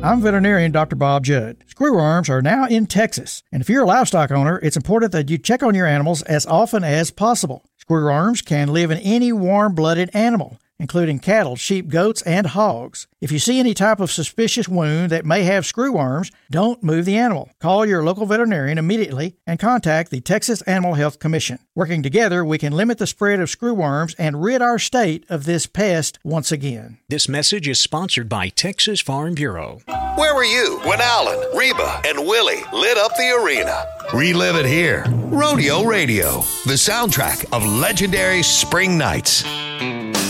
I'm veterinarian Dr. Bob Judd. Screwworms are now in Texas, and if you're a livestock owner, it's important that you check on your animals as often as possible. Screwworms can live in any warm-blooded animal, including cattle, sheep, goats, and hogs. If you see any type of suspicious wound that may have screwworms, don't move the animal. Call your local veterinarian immediately and contact the Texas Animal Health Commission. Working together, we can limit the spread of screwworms and rid our state of this pest once again. This message is sponsored by Texas Farm Bureau. Where were you when Alan, Reba, and Willie lit up the arena? Relive it here. Rodeo Radio, the soundtrack of legendary spring nights.